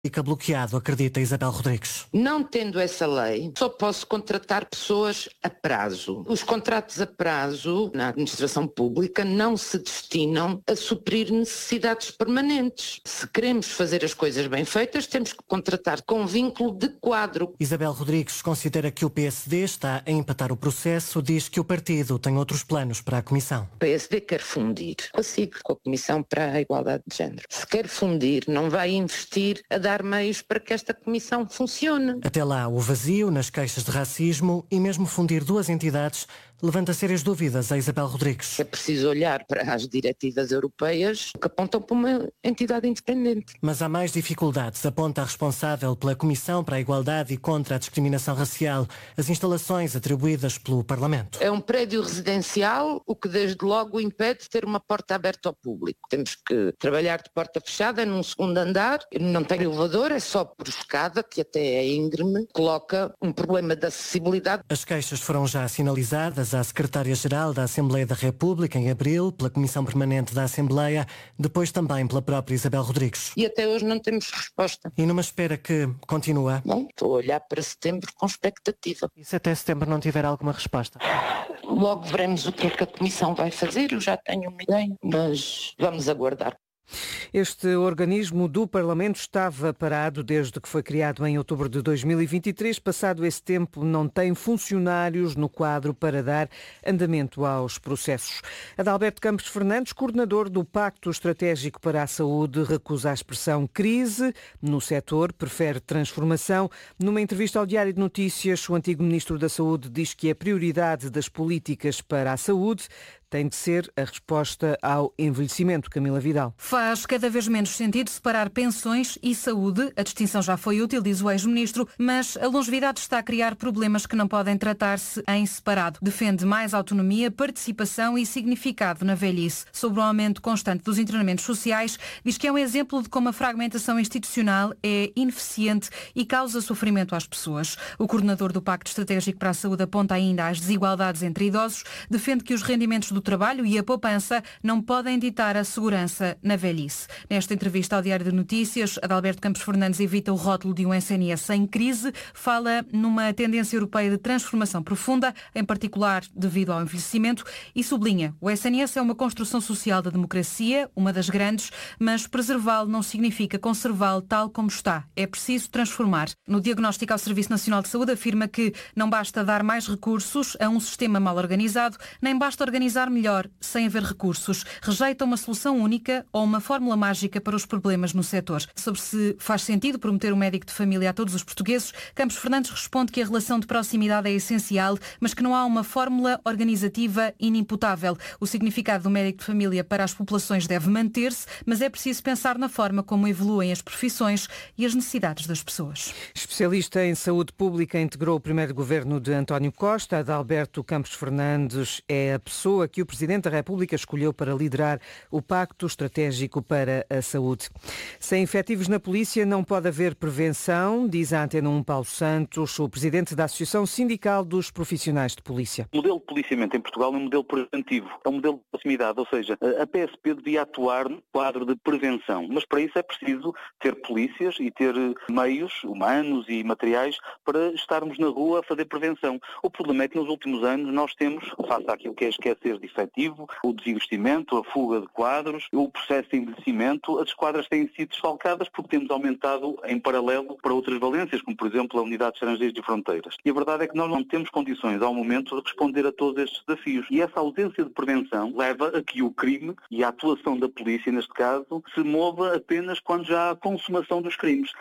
Fica bloqueado, acredita Isabel Rodrigues. Não tendo essa lei, só posso contratar pessoas a prazo. Os contratos a prazo na administração pública não se destinam a suprir necessidades permanentes. Se queremos fazer as coisas bem feitas, temos que contratar com vínculo de quadro. Isabel Rodrigues considera que o PSD está a empatar o processo, diz que o partido tem outros planos para a Comissão. O PSD quer fundir com a Comissão para a Igualdade de Género. Se quer fundir, não vai investir a dar meios para que esta comissão funcione. Até lá, o vazio nas queixas de racismo e mesmo fundir duas entidades levanta sérias dúvidas a Isabel Rodrigues. É preciso olhar para as diretivas europeias que apontam para uma entidade independente. Mas há mais dificuldades, aponta a responsável pela Comissão para a Igualdade e contra a Discriminação Racial, as instalações atribuídas pelo Parlamento. É um prédio residencial, o que desde logo impede de ter uma porta aberta ao público. Temos que trabalhar de porta fechada num segundo andar, não tem elevador, é só por escada, que até é íngreme, coloca um problema de acessibilidade. As queixas foram já sinalizadas à Secretária-Geral da Assembleia da República em abril, pela Comissão Permanente da Assembleia, depois também pela própria Isabel Rodrigues. E até hoje não temos resposta. E numa espera que continua? Bom, estou a olhar para setembro com expectativa. E se até setembro não tiver alguma resposta? Logo veremos o que é que a Comissão vai fazer, eu já tenho uma ideia, mas vamos aguardar. Este organismo do Parlamento estava parado desde que foi criado em outubro de 2023. Passado esse tempo, não tem funcionários no quadro para dar andamento aos processos. Adalberto Campos Fernandes, coordenador do Pacto Estratégico para a Saúde, recusa a expressão crise no setor, prefere transformação. Numa entrevista ao Diário de Notícias, o antigo ministro da Saúde diz que a prioridade das políticas para a saúde tem de ser a resposta ao envelhecimento. Camila Vidal. Faz cada vez menos sentido separar pensões e saúde. A distinção já foi útil, diz o ex-ministro, mas a longevidade está a criar problemas que não podem tratar-se em separado. Defende mais autonomia, participação e significado na velhice. Sobre o aumento constante dos internamentos sociais, diz que é um exemplo de como a fragmentação institucional é ineficiente e causa sofrimento às pessoas. O coordenador do Pacto Estratégico para a Saúde aponta ainda as desigualdades entre idosos, defende que os rendimentos do trabalho e a poupança não podem ditar a segurança na velhice. Nesta entrevista ao Diário de Notícias, Adalberto Campos Fernandes evita o rótulo de um SNS em crise, fala numa tendência europeia de transformação profunda, em particular devido ao envelhecimento, e sublinha: o SNS é uma construção social da democracia, uma das grandes, mas preservá-lo não significa conservá-lo tal como está. É preciso transformar. No diagnóstico ao Serviço Nacional de Saúde afirma que não basta dar mais recursos a um sistema mal organizado, nem basta organizar melhor sem haver recursos. Rejeita uma solução única ou uma fórmula mágica para os problemas no setor. Sobre se faz sentido prometer um médico de família a todos os portugueses, Campos Fernandes responde que a relação de proximidade é essencial, mas que não há uma fórmula organizativa inimputável. O significado do médico de família para as populações deve manter-se, mas é preciso pensar na forma como evoluem as profissões e as necessidades das pessoas. Especialista em saúde pública, integrou o primeiro governo de António Costa. Adalberto Campos Fernandes é a pessoa que o Presidente da República escolheu para liderar o Pacto Estratégico para a Saúde. Sem efetivos na polícia não pode haver prevenção, diz a Antena 1 Paulo Santos, o Presidente da Associação Sindical dos Profissionais de Polícia. O modelo de policiamento em Portugal é um modelo preventivo, é um modelo de proximidade, ou seja, a PSP devia atuar no quadro de prevenção, mas para isso é preciso ter polícias e ter meios humanos e materiais para estarmos na rua a fazer prevenção. O problema é que nos últimos anos nós temos, face àquilo que é esquecer de efetivo, o desinvestimento, a fuga de quadros, o processo de envelhecimento, as esquadras têm sido desfalcadas porque temos aumentado em paralelo para outras valências, como por exemplo a Unidade de Estrangeiros de Fronteiras. E a verdade é que nós não temos condições ao momento de responder a todos estes desafios. E essa ausência de prevenção leva a que o crime e a atuação da polícia, neste caso, se mova apenas quando já há consumação dos crimes.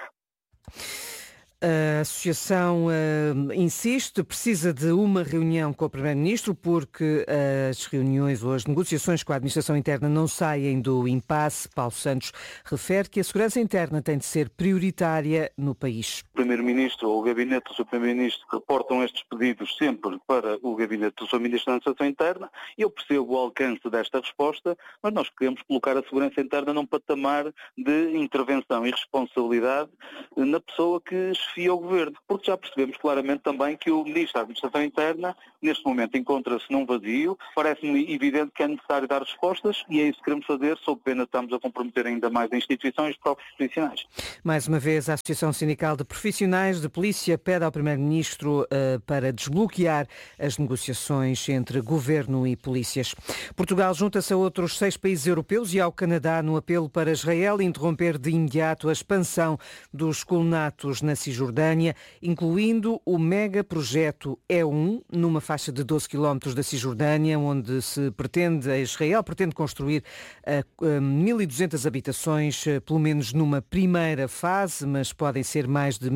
A associação insiste, precisa de uma reunião com o Primeiro-Ministro porque as reuniões ou as negociações com a administração interna não saem do impasse. Paulo Santos refere que a segurança interna tem de ser prioritária no país. O Primeiro-Ministro ou o Gabinete do Sr. Primeiro-Ministro reportam estes pedidos sempre para o Gabinete do Sr. Ministro da Administração Interna. Eu percebo o alcance desta resposta, mas nós queremos colocar a segurança interna num patamar de intervenção e responsabilidade na pessoa que filosofia ao Governo, porque já percebemos claramente também que o Ministro da Administração Interna, neste momento, encontra-se num vazio. Parece-me evidente que é necessário dar respostas e é isso que queremos fazer, sob pena de estarmos a comprometer ainda mais a instituição e os próprios profissionais. Mais uma vez, a Associação Sindical de Profissionais de Polícia pede ao Primeiro-Ministro para desbloquear as negociações entre Governo e polícias. Portugal junta-se a outros 6 países europeus e ao Canadá no apelo para Israel interromper de imediato a expansão dos colonatos na Cisjordânia, incluindo o megaprojeto E1, numa faixa de 12 km da Cisjordânia, onde Israel pretende construir 1.200 habitações, pelo menos numa primeira fase, mas podem ser mais de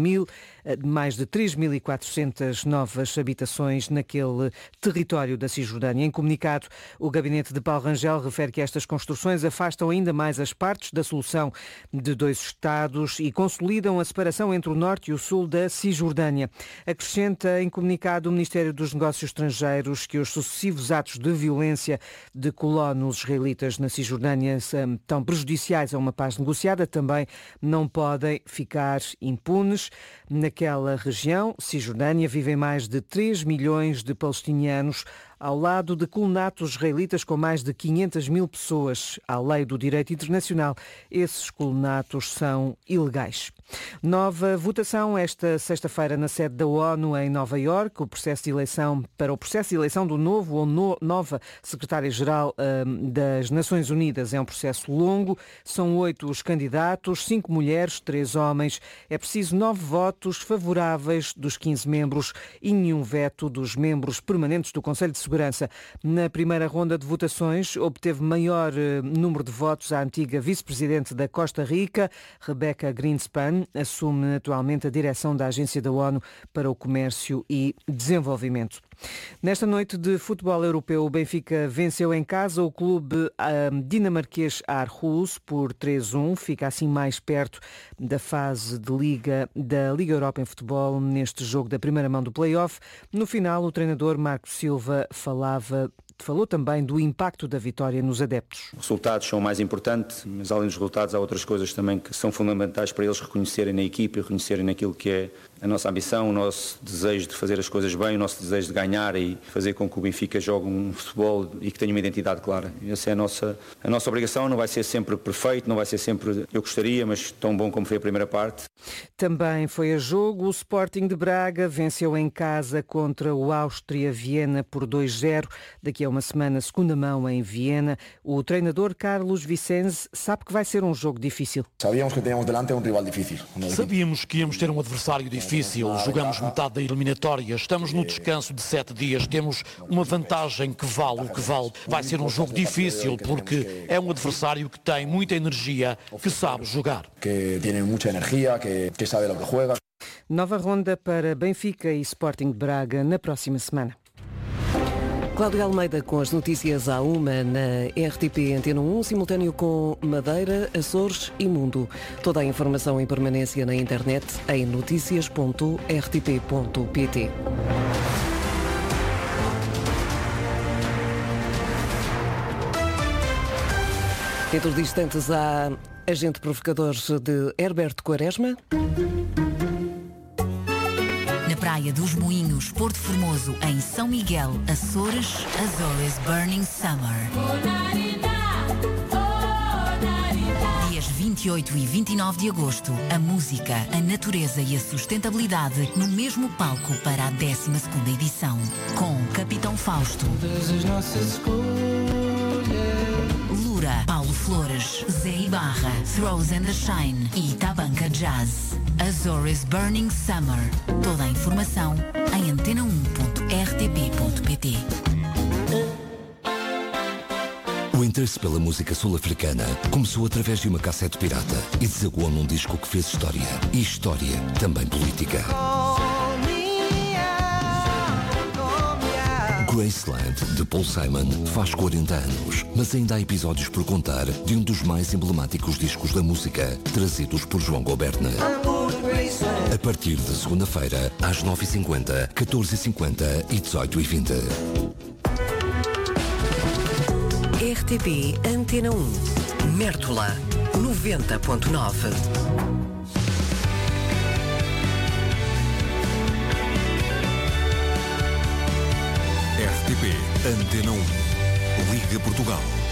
3.400 novas habitações naquele território da Cisjordânia. Em comunicado, o gabinete de Paulo Rangel refere que estas construções afastam ainda mais as partes da solução de 2 Estados e consolidam a separação entre o norte e o sul da Cisjordânia. Acrescenta em comunicado o Ministério dos Negócios Estrangeiros que os sucessivos atos de violência de colonos israelitas na Cisjordânia tão prejudiciais a uma paz negociada também não podem ficar impunes. Naquela região, Cisjordânia, vivem mais de 3 milhões de palestinianos, ao lado de colonatos israelitas com mais de 500 mil pessoas. À lei do direito internacional, esses colonatos são ilegais. Nova votação esta sexta-feira na sede da ONU em Nova Iorque. O processo de eleição do novo ou nova secretária-geral das Nações Unidas é um processo longo. São 8 os candidatos, 5 mulheres, 3 homens. É preciso 9 votos favoráveis dos 15 membros e nenhum veto dos membros permanentes do Conselho de Segurança. Na primeira ronda de votações, obteve maior número de votos a antiga vice-presidente da Costa Rica, Rebecca Greenspan, assume atualmente a direção da Agência da ONU para o Comércio e Desenvolvimento. Nesta noite de futebol europeu, o Benfica venceu em casa o clube dinamarquês Aarhus por 3-1. Fica assim mais perto da fase de da Liga Europa em futebol neste jogo da primeira mão do play-off. No final, o treinador Marco Silva falou também do impacto da vitória nos adeptos. Os resultados são o mais importante, mas além dos resultados há outras coisas também que são fundamentais para eles reconhecerem na equipa e reconhecerem naquilo que é a nossa ambição, o nosso desejo de fazer as coisas bem, o nosso desejo de ganhar e fazer com que o Benfica jogue um futebol e que tenha uma identidade clara. Essa é a nossa obrigação, não vai ser sempre perfeito, não vai ser sempre eu gostaria, mas tão bom como foi a primeira parte. Também foi a jogo, o Sporting de Braga venceu em casa contra o Áustria Viena por 2-0. Daqui a uma semana, segunda mão em Viena. O treinador Carlos Vicens sabe que vai ser um jogo difícil. Sabíamos que tínhamos delante um rival difícil. Sabíamos que íamos ter um adversário difícil. Jogamos metade da eliminatória. Estamos no descanso de 7 dias. Temos uma vantagem que vale o que vale. Vai ser um jogo difícil porque é um adversário que tem muita energia, que sabe jogar. Que tem muita energia, que sabe o que joga. Nova ronda para Benfica e Sporting de Braga na próxima semana. Cláudia Almeida com as notícias à 1 na RTP Antena 1, simultâneo com Madeira, Açores e Mundo. Toda a informação em permanência na internet em noticias.rtp.pt. Entre os instantes há Agente Provocador de Herberto Quaresma. Na Praia dos Moinhos, Porto Formoso, em São Miguel, Açores, Azores Burning Summer. Dias 28 e 29 de agosto, a música, a natureza e a sustentabilidade no mesmo palco para a 12ª edição. Com Capitão Fausto, Lura, Paulo Flores, Zé Ibarra, Throws and the Shine e Tabanca Jazz. Azores Burning Summer. Toda a informação em antena1.rtp.pt. O interesse pela música sul-africana começou através de uma cassete pirata e desaguou num disco que fez história. E história também política. Graceland, de Paul Simon, faz 40 anos, mas ainda há episódios por contar de um dos mais emblemáticos discos da música, trazidos por João Goberna. A partir de segunda-feira, às 9h50, 14h50 e 18h20. RTP Antena 1, Mértola, 90.9. RTP Antena 1. Liga Portugal.